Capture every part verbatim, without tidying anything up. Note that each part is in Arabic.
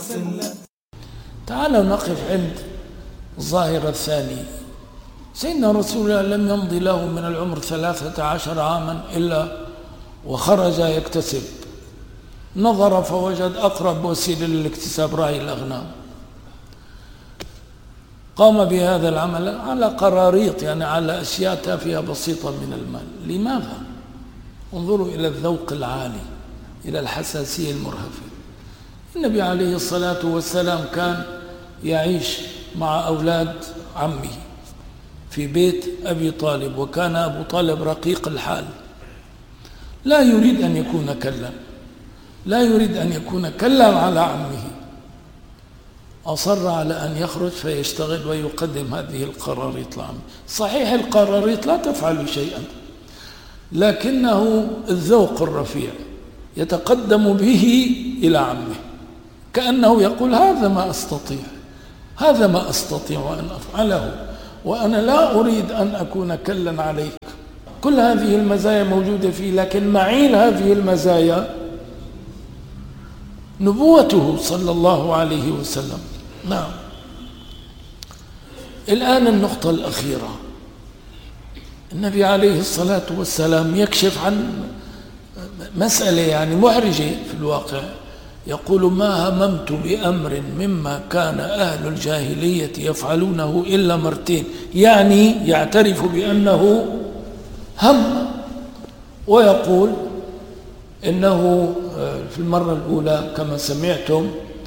وسلم. تعالوا نقف عند الظاهرة الثانية. سيدنا رسول الله لم يمضي له من العمر ثلاثة عشر عاما إلا وخرج يكتسب. نظر فوجد أقرب وسيلة للاكتساب رعي الأغنام. قام بهذا العمل على قراريط، يعني على أشياء تافهة بسيطة من المال. لماذا؟ انظروا إلى الذوق العالي، إلى الحساسية المرهفة. النبي عليه الصلاة والسلام كان يعيش مع أولاد عمه في بيت أبي طالب، وكان أبو طالب رقيق الحال، لا يريد أن يكون كلا، لا يريد أن يكون كلا على عمه. أصر على أن يخرج فيشتغل ويقدم هذه القراريط لعمه. صحيح القراريط لا تفعل شيئا، لكنه الذوق الرفيع يتقدم به إلى عمه كأنه يقول هذا ما أستطيع، هذا ما أستطيع أن أفعله، وأنا لا أريد أن أكون كلا عليك. كل هذه المزايا موجودة فيه، لكن معين هذه المزايا نبوته صلى الله عليه وسلم. نعم. الآن النقطة الأخيرة، النبي عليه الصلاة والسلام يكشف عن مسألة يعني محرجة في الواقع. يقول ما هممت بأمر مما كان أهل الجاهلية يفعلونه إلا مرتين، يعني يعترف بأنه هم، ويقول إنه في المرة الأولى كما سمعتم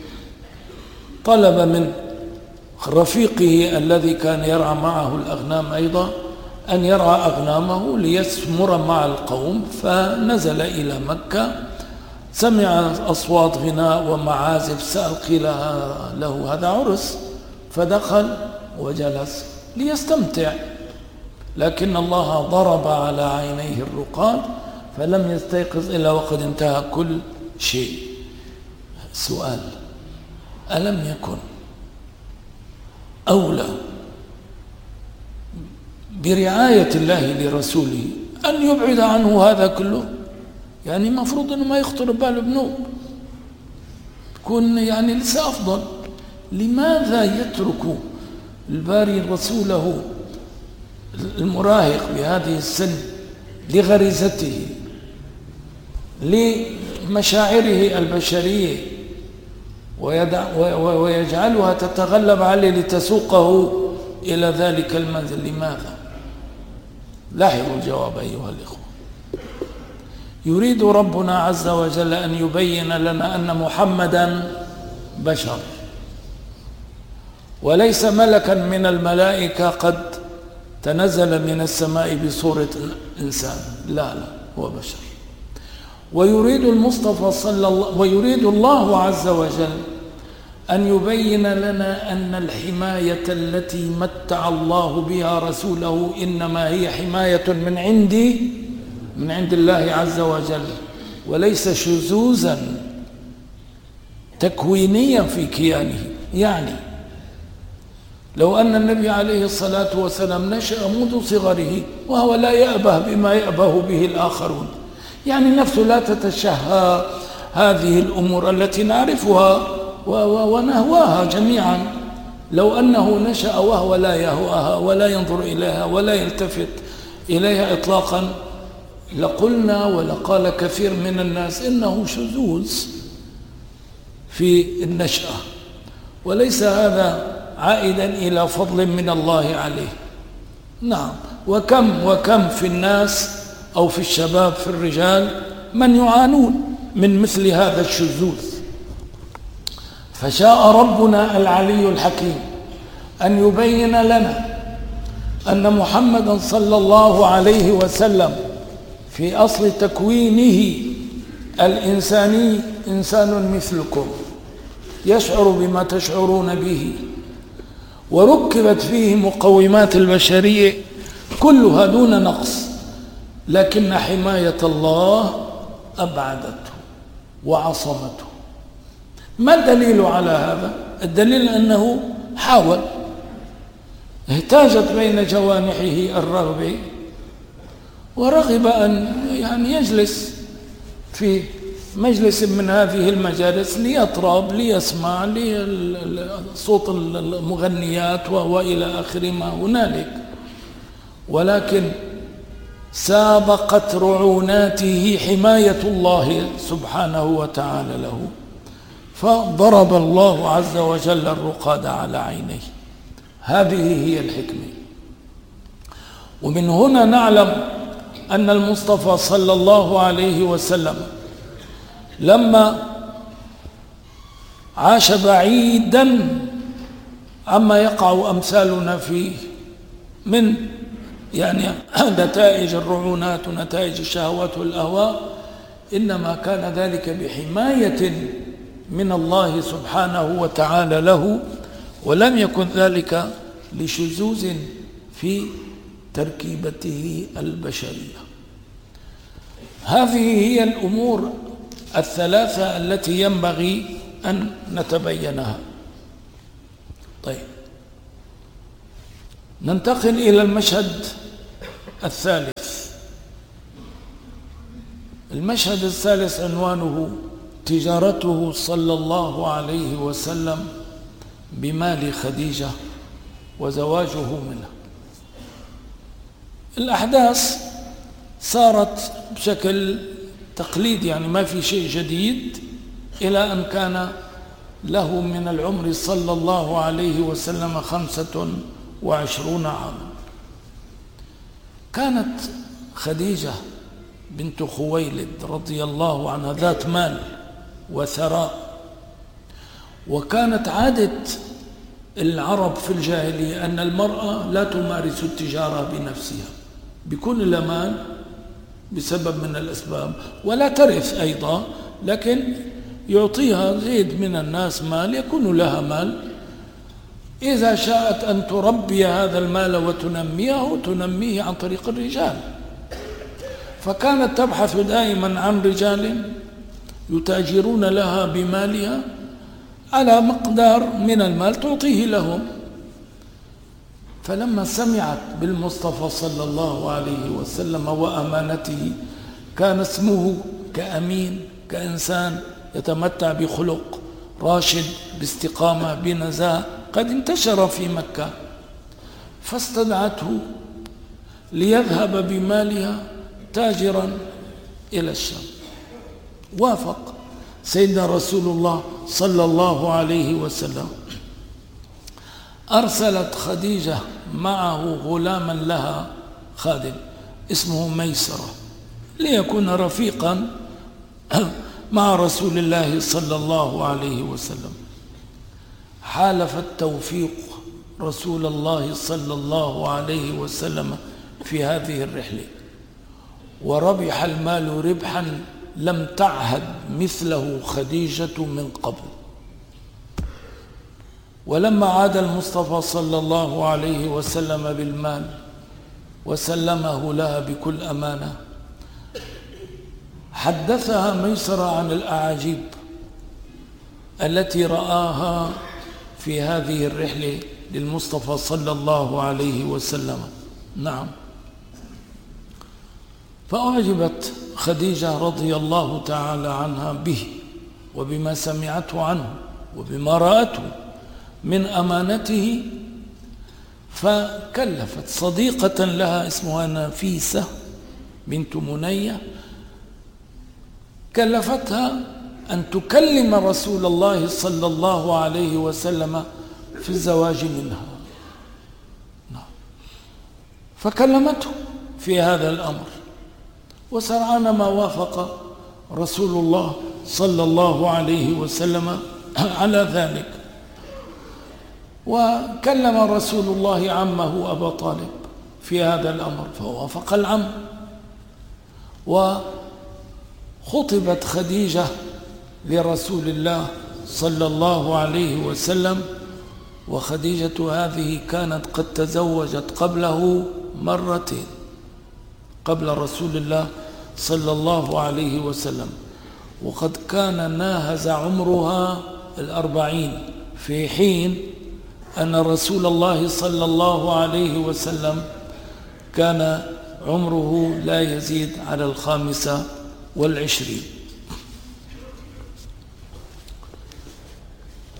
طلب من رفيقه الذي كان يرعى معه الأغنام أيضا أن يرعى أغنامه ليسمر مع القوم، فنزل إلى مكة، سمع أصوات غناء ومعازف، سأل قيل له هذا عرس، فدخل وجلس ليستمتع، لكن الله ضرب على عينيه الرقاد فلم يستيقظ إلا وقد انتهى كل شيء. سؤال: ألم يكن أولى برعاية الله لرسوله أن يبعد عنه هذا كله؟ يعني مفروض أنه ما يخطر باله بنوب، يكون يعني لسه أفضل. لماذا يترك الباري رسوله المراهق بهذه السن لغريزته، لمشاعره البشرية، ويجعلها تتغلب عليه لتسوقه إلى ذلك المنزل؟ لماذا؟ لاحظوا الجواب أيها الإخوة. يريد ربنا عز وجل أن يبين لنا أن محمدا بشر وليس ملكا من الملائكة قد تنزل من السماء بصورة إنسان، لا لا، هو بشر. ويريد المصطفى صلى الله ويريد الله عز وجل أن يبين لنا أن الحماية التي متع الله بها رسوله إنما هي حماية من عندي من عند الله عز وجل، وليس شذوذا تكوينيا في كيانه. يعني لو أن النبي عليه الصلاة والسلام نشأ منذ صغره وهو لا يأبه بما يأبه به الآخرون، يعني نفسه لا تتشهى هذه الأمور التي نعرفها ونهواها جميعا، لو أنه نشأ وهو لا يهواها ولا ينظر إليها ولا يلتفت إليها إطلاقا لقلنا ولقال كثير من الناس إنه شذوذ في النشأة، وليس هذا عائدا إلى فضل من الله عليه. نعم، وكم وكم في الناس أو في الشباب في الرجال من يعانون من مثل هذا الشذوذ. فشاء ربنا العلي الحكيم أن يبين لنا أن محمدا صلى الله عليه وسلم في أصل تكوينه الإنساني إنسان مثلكم يشعر بما تشعرون به، وركبت فيه مقومات البشرية كلها دون نقص، لكن حماية الله أبعدته وعصمته. ما الدليل على هذا؟ الدليل أنه حاول، اهتاجت بين جوانحه الرغبة ورغب أن يعني يجلس في مجلس من هذه المجالس ليطرب، ليسمع لصوت المغنيات وإلى آخر ما هنالك، ولكن سابقت رعوناته حماية الله سبحانه وتعالى له، فضرب الله عز وجل الرقاد على عينيه. هذه هي الحكمة. ومن هنا نعلم أن المصطفى صلى الله عليه وسلم لما عاش بعيدا عما يقع أمثالنا فيه من يعني نتائج الرعونات ونتائج الشهوات والأهواء، إنما كان ذلك بحماية من الله سبحانه وتعالى له، ولم يكن ذلك لشذوذ في تركيبته البشرية. هذه هي الأمور الثلاثة التي ينبغي أن نتبينها. طيب، ننتقل إلى المشهد الثالث. المشهد الثالث عنوانه تجارته صلى الله عليه وسلم بمال خديجة وزواجه منها. الأحداث صارت بشكل تقليدي، يعني ما في شيء جديد، إلى أن كان له من العمر صلى الله عليه وسلم خمسة وعشرون عاما. كانت خديجة بنت خويلد رضي الله عنها ذات مال وثراء، وكانت عادة العرب في الجاهلية أن المرأة لا تمارس التجارة بنفسها، بيكون لها مال بسبب من الأسباب، ولا ترث أيضا، لكن يعطيها زيد من الناس مال يكون لها مال. إذا شاءت أن تربي هذا المال وتنميه تنميه عن طريق الرجال، فكانت تبحث دائما عن رجال يتاجرون لها بمالها على مقدار من المال تعطيه لهم. فلما سمعت بالمصطفى صلى الله عليه وسلم وأمانته، كان اسمه كأمين، كإنسان يتمتع بخلق راشد، باستقامة، بنزاهة، قد انتشر في مكة، فاستدعته ليذهب بمالها تاجرا إلى الشام. وافق سيدنا رسول الله صلى الله عليه وسلم. أرسلت خديجة معه غلاما لها خادم اسمه ميسرة ليكون رفيقا مع رسول الله صلى الله عليه وسلم. حالف التوفيق رسول الله صلى الله عليه وسلم في هذه الرحلة، وربح المال ربحا لم تعهد مثله خديجة من قبل. ولما عاد المصطفى صلى الله عليه وسلم بالمال وسلمه لها بكل أمانة، حدثها ميسرة عن الأعاجيب التي رآها في هذه الرحلة للمصطفى صلى الله عليه وسلم. نعم، فأعجبت خديجة رضي الله تعالى عنها به وبما سمعته عنه وبما رأته من أمانته، فكلفت صديقة لها اسمها نفيسة بنت منية، كلفتها أن تكلم رسول الله صلى الله عليه وسلم في الزواج منها. فكلمته في هذا الأمر، وسرعان ما وافق رسول الله صلى الله عليه وسلم على ذلك. وكلم رسول الله عمه أبا طالب في هذا الأمر فوافق العم، وخطبت خديجة لرسول الله صلى الله عليه وسلم. وخديجة هذه كانت قد تزوجت قبله مرتين قبل رسول الله صلى الله عليه وسلم، وقد كان ناهز عمرها الأربعين في حين أن رسول الله صلى الله عليه وسلم كان عمره لا يزيد على الخامسة والعشرين.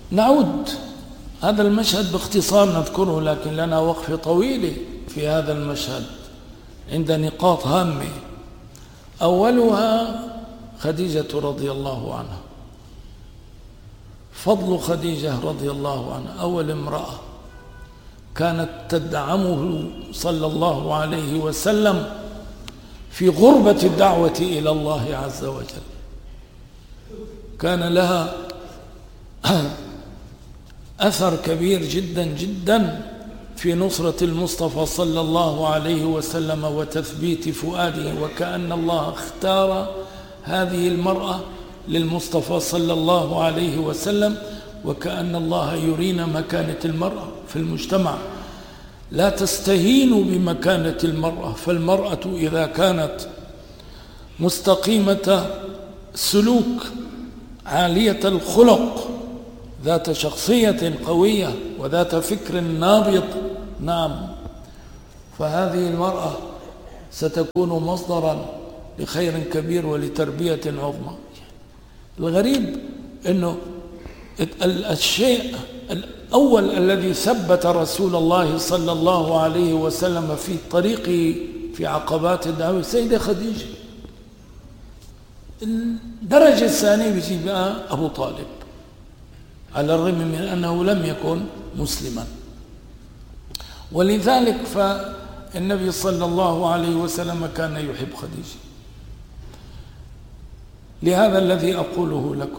نعود هذا المشهد باختصار نذكره، لكن لنا وقف طويل في هذا المشهد عند نقاط هامة. أولها خديجة رضي الله عنها، فضل خديجة رضي الله عنها، أول امرأة كانت تدعمه صلى الله عليه وسلم في غربة الدعوة إلى الله عز وجل. كان لها أثر كبير جدا جدا في نصرة المصطفى صلى الله عليه وسلم وتثبيت فؤاده، وكأن الله اختار هذه المرأة للمصطفى صلى الله عليه وسلم، وكأن الله يرينا مكانة المرأة في المجتمع. لا تستهينوا بمكانة المرأة، فالمرأة إذا كانت مستقيمة السلوك عالية الخلق ذات شخصية قوية وذات فكر نابض، نعم، فهذه المرأة ستكون مصدرا لخير كبير ولتربية عظمى. الغريب أنه الشيء الأول الذي ثبت رسول الله صلى الله عليه وسلم في طريقه في عقبات الدعوة سيدة خديجة. الدرجة الثانية بيجي بقى أبو طالب، على الرغم من أنه لم يكن مسلما. ولذلك فالنبي صلى الله عليه وسلم كان يحب خديجة. لهذا الذي أقوله لكم.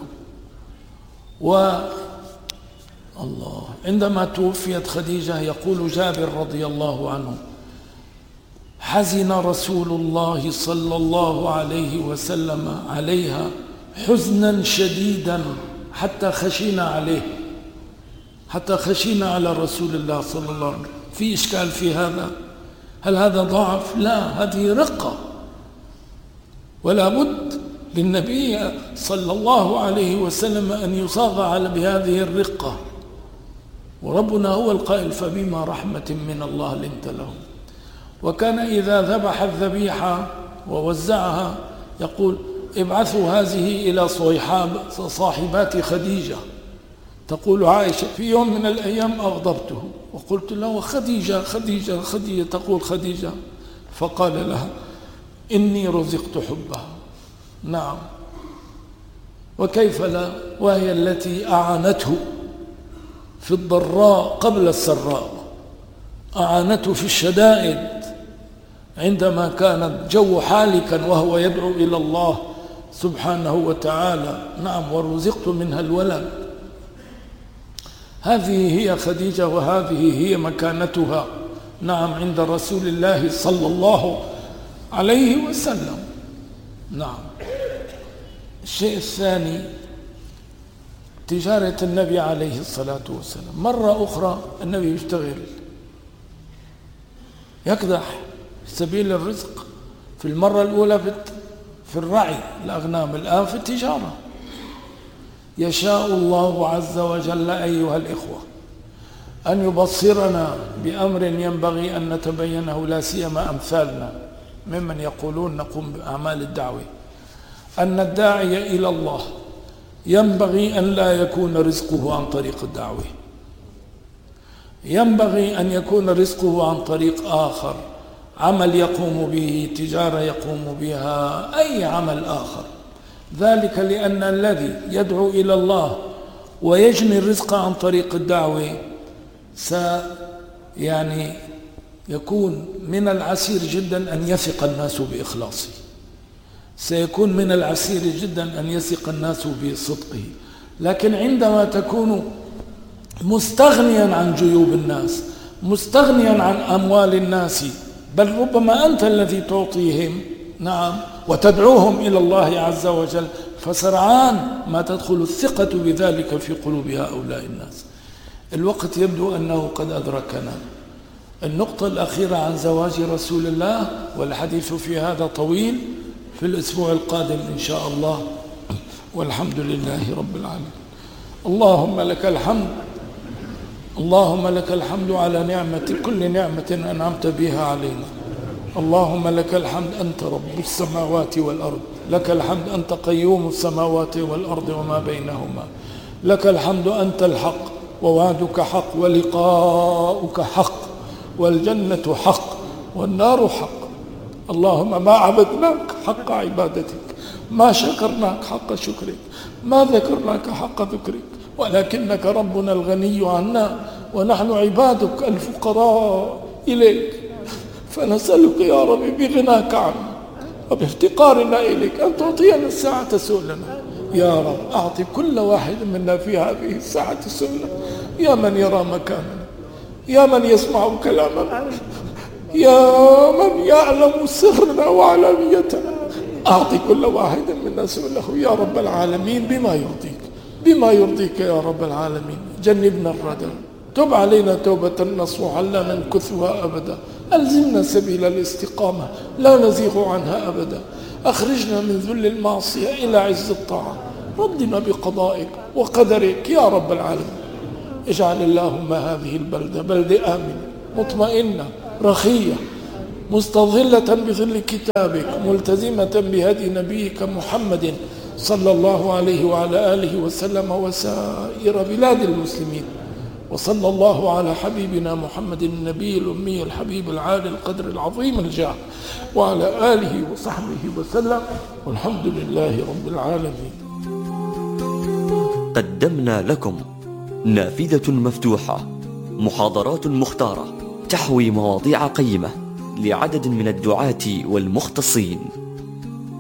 والله عندما توفيت خديجة يقول جابر رضي الله عنه: حزن رسول الله صلى الله عليه وسلم عليها حزنا شديدا حتى خشينا عليه، حتى خشينا على رسول الله صلى الله عليه وسلم. في إشكال في هذا؟ هل هذا ضعف؟ لا، هذه رقة، ولا بد للنبي صلى الله عليه وسلم أن يصاغ على بهذه الرقة. وربنا هو القائل: فبما رحمة من الله لنت لهم. وكان إذا ذبح الذبيحة ووزعها يقول: ابعثوا هذه إلى صيحاب صاحبات خديجة. تقول عائشة: في يوم من الأيام أغضبته وقلت له: خديجة خديجة خديجة، تقول خديجة، فقال لها: إني رزقت حبها. نعم، وكيف لا، وهي التي أعانته في الضراء قبل السراء، أعانته في الشدائد عندما كان الجو حالكا وهو يدعو إلى الله سبحانه وتعالى. نعم، ورزقت منها الولد. هذه هي خديجة، وهذه هي مكانتها، نعم، عند رسول الله صلى الله عليه وسلم. نعم. الشيء الثاني تجارة النبي عليه الصلاة والسلام. مرة أخرى النبي يشتغل يكدح في سبيل الرزق. في المرة الأولى في الرعي الأغنام، الآن في التجارة. يشاء الله عز وجل أيها الإخوة أن يبصرنا بأمر ينبغي أن نتبينه، لا سيما أمثالنا ممن يقولون نقوم بأعمال الدعوة، أن الداعي إلى الله ينبغي أن لا يكون رزقه عن طريق الدعوة، ينبغي أن يكون رزقه عن طريق آخر، عمل يقوم به، تجارة يقوم بها، أي عمل آخر. ذلك لأن الذي يدعو إلى الله ويجني الرزق عن طريق الدعوة س يعني يكون من العسير جدا أن يثق الناس بإخلاصه، سيكون من العسير جدا أن يثق الناس بصدقه. لكن عندما تكون مستغنيا عن جيوب الناس، مستغنيا عن أموال الناس، بل ربما أنت الذي تعطيهم، نعم، وتدعوهم إلى الله عز وجل، فسرعان ما تدخل الثقة بذلك في قلوب هؤلاء الناس. الوقت يبدو أنه قد أدركنا. النقطة الأخيرة عن زواج رسول الله، والحديث في هذا طويل، في الأسبوع القادم إن شاء الله، والحمد لله رب العالمين. اللهم لك الحمد، اللهم لك الحمد على نعمة كل نعمة أنعمت بها علينا. اللهم لك الحمد، أنت رب السماوات والأرض، لك الحمد، أنت قيوم السماوات والأرض وما بينهما، لك الحمد أنت الحق، ووعدك حق، ولقاؤك حق، والجنة حق، والنار حق. اللهم ما عبدناك حق عبادتك، ما شكرناك حق شكرك، ما ذكرناك حق ذكرك، ولكنك ربنا الغني عنا، ونحن عبادك الفقراء إليك، فنسألك يا رب بغناك عنا وبافتقارنا إليك أن تعطينا الساعة سؤلنا. يا رب أعطي كل واحد منا في هذه الساعة سؤلنا، يا من يرى مكاننا، يا من يسمع كلامنا، يا من يعلم سرنا وعلانيتنا، أعطي كل واحد منا سؤله يا رب العالمين بما يرضيك، بما يرضيك يا رب العالمين. جنبنا الردى، تب علينا توبة نصوحا لا ننكثها أبدا، ألزمنا سبيل الاستقامة لا نزيغ عنها أبدا، أخرجنا من ذل المعصية إلى عز الطاعة، ردنا بقضائك وقدرك يا رب العالمين. اجعل اللهم هذه البلدة بلدة آمنة مطمئنة رخية مستظلة بظل كتابك، ملتزمة بهدي نبيك محمد صلى الله عليه وعلى آله وسلم، وسائر بلاد المسلمين. وصلى الله على حبيبنا محمد النبي الأمي الحبيب العالي القدر العظيم الجاه، وعلى آله وصحبه وسلم، والحمد لله رب العالمين. قدمنا لكم نافذة مفتوحة، محاضرات مختارة تحوي مواضيع قيمة لعدد من الدعاة والمختصين.